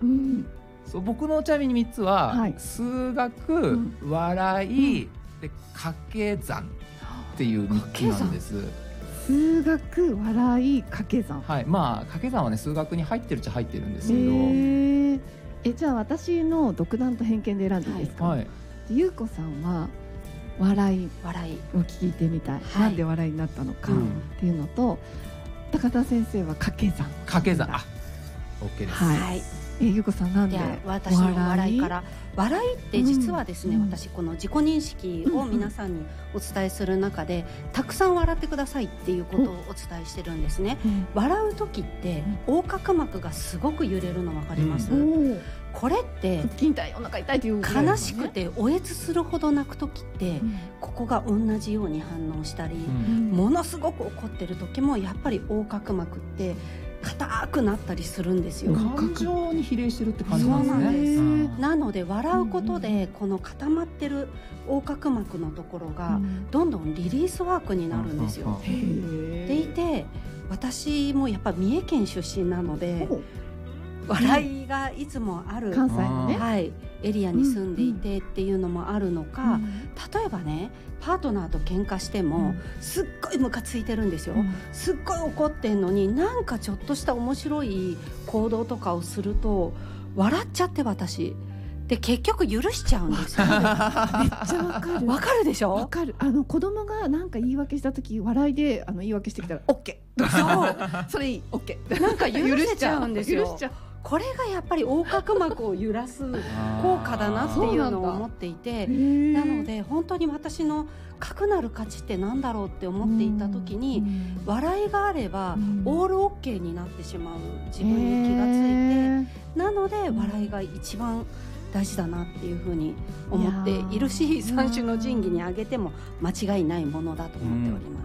うん、 そう僕のちなみに3つは、 はい、 数学、笑い、で掛け算っていう3つなんです。 数学、笑い、掛け算。 はい、まあ掛け算はね数学に入ってるっちゃ入ってるんですけど、 じゃあ私の独断と偏見で選んでいいですか？ はいはい、 ゆうこさんは笑いを聞いてみたい、はい、なんで笑いになったのかっていうのと、高田先生は掛け算。 あ、OK です。 はい、ゆうこさんなんで？ 私の笑いから。笑いって実はですね、私この自己認識を皆さんにお伝えする中で、たくさん笑ってくださいっていうことをお伝えしてるんですね。笑う時って横隔膜がすごく揺れるの分かります？これって腹筋痛い、お腹痛いっていうぐらいのね、 悲しくておえつするほど泣く時って、ここが同じように反応したり、ものすごく怒ってる時もやっぱり横隔膜って硬くなったりするんですよ。 感情に比例してるって感じなんですね。そうなんです。 なので笑うことでこの固まってる横隔膜のところがどんどんリリースワークになるんですよ。でいて、私もやっぱ三重県出身なので、笑いがいつもある関西のね、 はい、エリアに住んでいてっていうのもあるのか、例えばねパートナーと喧嘩しても、すっごいムカついてるんですよ、すっごい怒ってんのに、なんかちょっとした面白い行動とかをすると笑っちゃって、私で結局許しちゃうんですよ。めっちゃわかる。 わかるでしょ？ わかる。子供がなんか言い訳した時、笑いで言い訳してきたら OK そうそれいい OK なんか許せちゃうんですよ。 許しちゃう。 これがやっぱり横隔膜を揺らす効果だなっていうのを思っていて、なので本当に私の核なる価値ってなんだろうって思っていた時に、笑いがあればオールオッケーになってしまう自分に気がついて、なので笑いが一番大事だなっていうふうに思っているし、三種の神器にあげても間違いないものだと思っております。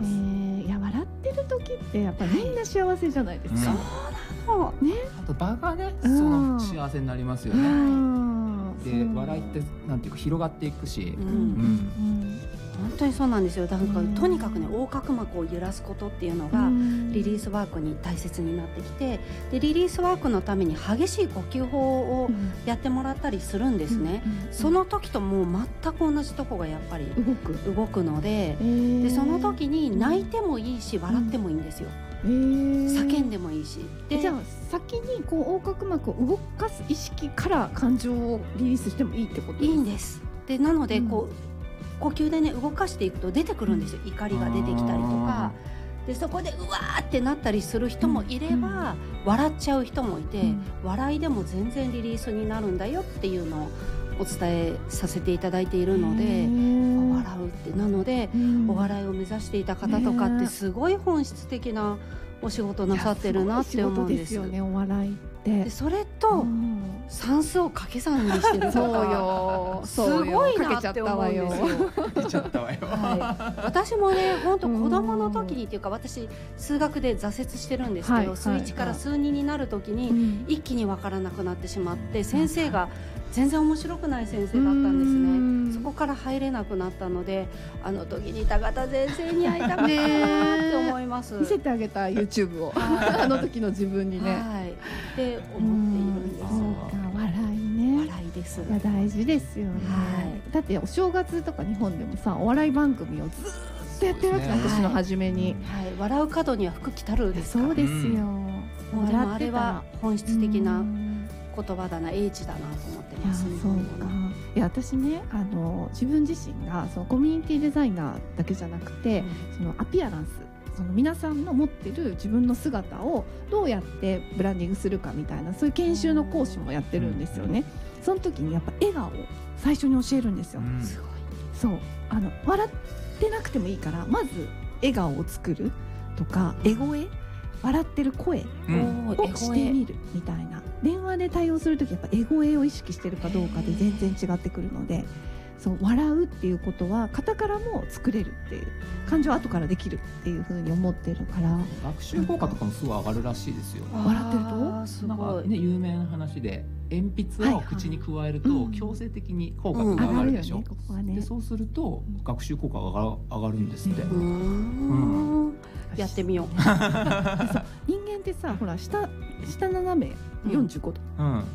いや、笑ってる時ってやっぱりみんな幸せじゃないですか。 そうなの、ね、 あと場がね、その幸せになりますよね。で笑いってなんていうか広がっていくし、 本当にそうなんですよ。だからとにかくね、横隔膜を揺らすことっていうのがリリースワークに大切になってきて、でリリースワークのために激しい呼吸法をやってもらったりするんですね。その時ともう全く同じとこがやっぱり動くので、でその時に泣いてもいいし笑ってもいいんですよ。叫んでもいいし。でじゃあ先にこう横隔膜を動かす意識から感情をリリースしてもいいってことですか？ いいんです。でなのでこう、呼吸でね動かしていくと出てくるんですよ。怒りが出てきたりとかで、そこでうわーってなったりする人もいれば、笑っちゃう人もいて、笑いでも全然リリースになるんだよっていうのをお伝えさせていただいているので、笑うってなので、お笑いを目指していた方とかってすごい本質的なお仕事なさってるなって思うんです。 すごい仕事ですよね、お笑いって。 でそれと算数を掛け算にしてるとかすごいなって思うんですよ。 かけちゃったわよ。 私もね、本当子供の時にっていうか、私数学で挫折してるんですけど、数1から数2になる時に一気に分からなくなってしまって、先生が全然面白くない先生だったんですね。そこから入れなくなったので、あの時に高田先生に会いたかったなって思います。 見せてあげた YouTube をあの時の自分にね、 って思っているんです。 笑いね、 笑いです。 いや大事ですよね。だってお正月とか日本でもさ、お笑い番組をずっとやってるわけ、年の初めに。 笑う角には福来たるですから。 そうですよ。 もうでもあれは本質的な言葉だな、英知だなと思ってますね。 そうか。いや私ね、自分自身がそのコミュニティデザイナーだけじゃなくて、そのアピアランス、その皆さんの持ってる自分の姿をどうやってブランディングするかみたいな、そういう研修の講師もやってるんですよね。その時にやっぱ笑顔を最初に教えるんですよ。すごい。そう、笑ってなくてもいいから、まず笑顔を作るとか、笑声、笑ってる声をしてみるみたいな。電話で対応する時やっぱ笑声を意識してるかどうかで全然違ってくるので、そう笑うっていうことは肩からも作れるっていう、感情は後からできるっていう風に思ってるから、 学習効果とかもすごい上がるらしいですよ。 笑ってるとすごい、 なんかね、有名な話で鉛筆を口に加えると強制的に口角が上がるでしょ。でそうすると学習効果が上がるんですって。 やってみよう。 人間ってさ、ほら下斜め45度、